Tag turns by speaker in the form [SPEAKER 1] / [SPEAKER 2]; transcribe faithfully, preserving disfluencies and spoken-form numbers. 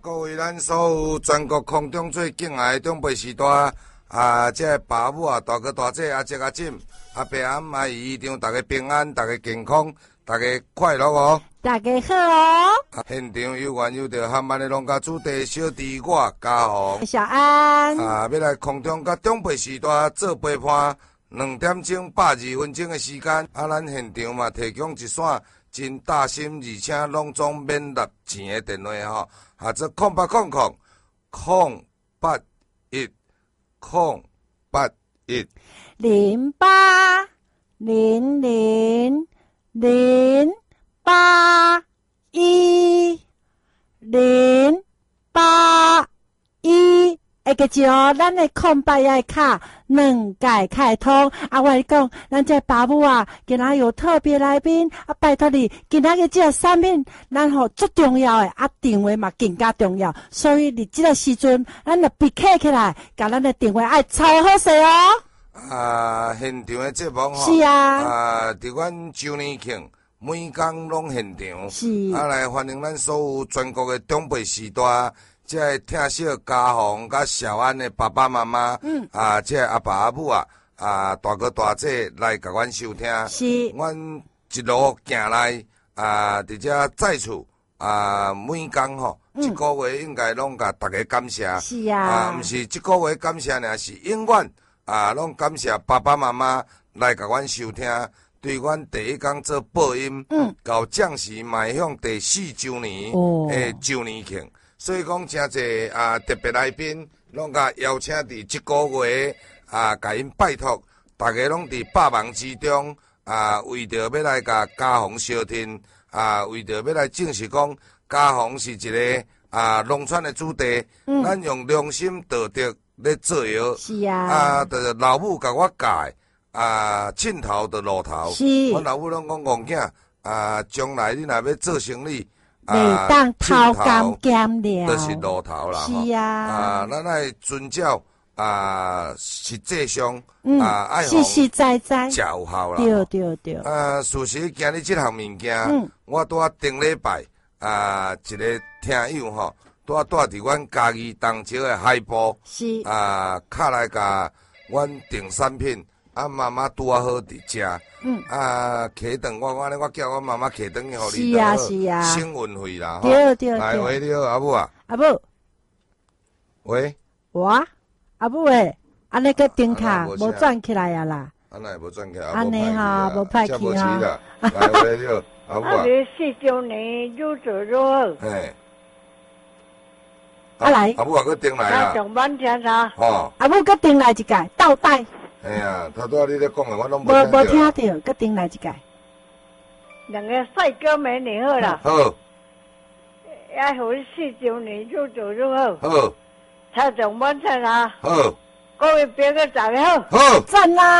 [SPEAKER 1] 各位咱所有全国空中最敬爱的长辈时代啊，这爸母啊、大哥大姐、阿叔阿婶、阿伯阿姆阿姨，一场大家平安，大家健康，大家快乐哦！
[SPEAKER 2] 大家好哦！
[SPEAKER 1] 啊、现场有缘有着含万的农家主题小弟我嘉宏、
[SPEAKER 2] 小安
[SPEAKER 1] 啊，要来空中甲长辈时代做陪伴，两点钟百二分钟的时间，啊，咱现场嘛提供一线真大心，而且拢总免纳钱的电话吼。啊，这空八空空空八一空八一
[SPEAKER 2] 零八零零零八一零八一。下个就咱的空白的卡两改开通。啊，我来讲，咱这爸母啊，今仔有特别来宾啊，拜托你，今仔日这个产品，咱吼最重要的啊，电话嘛更加重要。所以你这个时阵，咱就闭起起来，甲咱的电话爱超好势哦。
[SPEAKER 1] 啊，现场的节目吼，
[SPEAKER 2] 是啊，
[SPEAKER 1] 啊，伫阮周年庆，每工拢现场，
[SPEAKER 2] 是
[SPEAKER 1] 啊，来欢迎咱所有全国的长辈时代。即个听小嘉宏甲小安的爸爸妈妈，嗯，啊，即个阿爸阿母啊，啊，大哥大姐来甲阮收听，
[SPEAKER 2] 是，
[SPEAKER 1] 阮一路行来，啊，伫遮在厝，啊，每工吼，一个月应该拢甲大家感谢，
[SPEAKER 2] 是啊，
[SPEAKER 1] 啊，毋是一个月感谢尔，是永远啊，拢感谢爸爸妈妈来甲阮收听，对阮第一工做播音，嗯，到将士迈向第四周年诶周年庆。所以讲，真侪啊特别来宾，拢甲邀请伫即个月啊，甲因拜托，大家拢伫百忙之中啊，为着要来甲嘉宏相听啊，为着要来证实讲嘉宏是一个啊农村的主题，嗯、咱用良心道德咧做药，
[SPEAKER 2] 是啊，
[SPEAKER 1] 啊，着老母甲我教啊，凊头着路头，
[SPEAKER 2] 是，
[SPEAKER 1] 阮老母拢讲戆囝啊，将来你若要做生意。
[SPEAKER 2] 袂当偷工减料，
[SPEAKER 1] 就是路头啦。
[SPEAKER 2] 是啊，
[SPEAKER 1] 啊，咱爱遵照啊实际上啊爱
[SPEAKER 2] 实实在在
[SPEAKER 1] 教效啦。
[SPEAKER 2] 对对对。
[SPEAKER 1] 啊，事实今日这项物件，我拄啊顶礼拜啊一个听友吼，拄啊住伫阮家己东石的海埔，
[SPEAKER 2] 是
[SPEAKER 1] 啊，卡来甲阮订产品。啊，妈妈拄啊好伫食，嗯，啊，客顿我我咧，我叫我妈妈客顿去互你，
[SPEAKER 2] 是啊是啊，
[SPEAKER 1] 省运费啦，
[SPEAKER 2] 对对对。
[SPEAKER 1] 来喂，你好，阿母啊，
[SPEAKER 2] 阿母，
[SPEAKER 1] 喂，
[SPEAKER 2] 我阿母诶，安尼个电卡无转起来啊啦，
[SPEAKER 1] 安尼无转起来，
[SPEAKER 2] 安尼哈无歹去
[SPEAKER 1] 哈，来喂，你好，阿母啊，
[SPEAKER 3] 二十四周年入座入，
[SPEAKER 1] 嘿，
[SPEAKER 2] 啊来，
[SPEAKER 1] 阿母啊，佮订来啊，
[SPEAKER 3] 上班听啥？
[SPEAKER 1] 哦，
[SPEAKER 2] 阿母佮订来一届倒带。
[SPEAKER 1] 哎呀，头拄仔你咧讲的，我拢
[SPEAKER 2] 无无听到，佮顶来一届。
[SPEAKER 3] 两个帅哥美女好啦。
[SPEAKER 1] 好。
[SPEAKER 3] 要互四周年入座入好。
[SPEAKER 1] 好。
[SPEAKER 3] 蔡总班唱啊。
[SPEAKER 1] 好。
[SPEAKER 3] 各位别个大家好。
[SPEAKER 1] 好。
[SPEAKER 2] 赞啦！